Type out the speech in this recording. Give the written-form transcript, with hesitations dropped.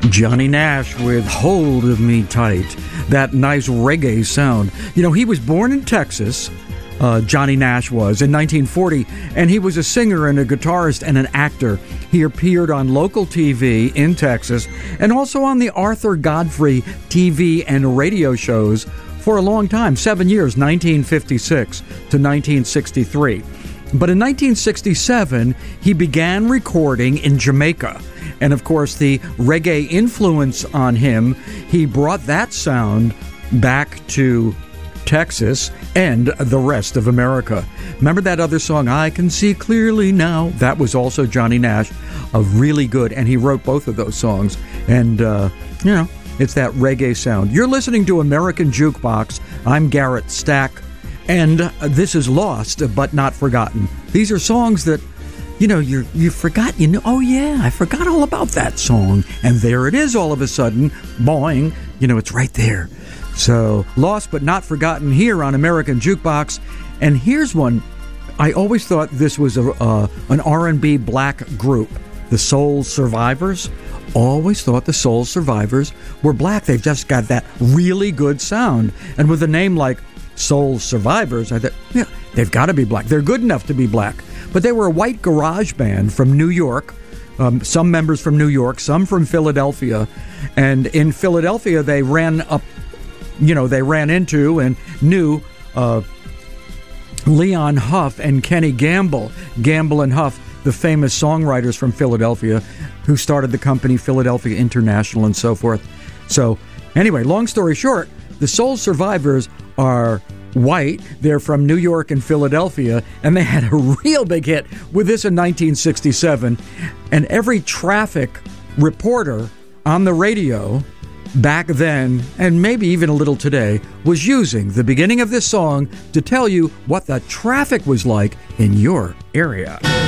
Johnny Nash with Hold of Me Tight. That nice reggae sound. You know, he was born in Texas, Johnny Nash was, in 1940, and he was a singer and a guitarist and an actor. He appeared on local TV in Texas and also on the Arthur Godfrey TV and radio shows for a long time, 7 years, 1956 to 1963. But in 1967, he began recording in Jamaica. And of course, the reggae influence on him, he brought that sound back to Texas and the rest of America. Remember that other song, I Can See Clearly Now? That was also Johnny Nash, a really good, and he wrote both of those songs. And, you know, it's that reggae sound. You're listening to American Jukebox. I'm Garrett Stack, and this is Lost But Not Forgotten. These are songs that, you know, you forgot, you know, oh yeah, I forgot all about that song. And there it is all of a sudden, boing, you know, it's right there. So, Lost But Not Forgotten here on American Jukebox. And here's one, I always thought this was an R&B black group, the Soul Survivors. Always thought the Soul Survivors were black. They've just got that really good sound. And with a name like Soul Survivors, I thought, yeah, they've got to be black. They're good enough to be black. But they were a white garage band from New York, some members from New York, some from Philadelphia. And in Philadelphia, they ran into and knew Leon Huff and Kenny Gamble. Gamble and Huff, the famous songwriters from Philadelphia, who started the company Philadelphia International and so forth. So, anyway, long story short, the Soul Survivors are white. They're from New York and Philadelphia, and they had a real big hit with this in 1967. And every traffic reporter on the radio back then, and maybe even a little today, was using the beginning of this song to tell you what the traffic was like in your area.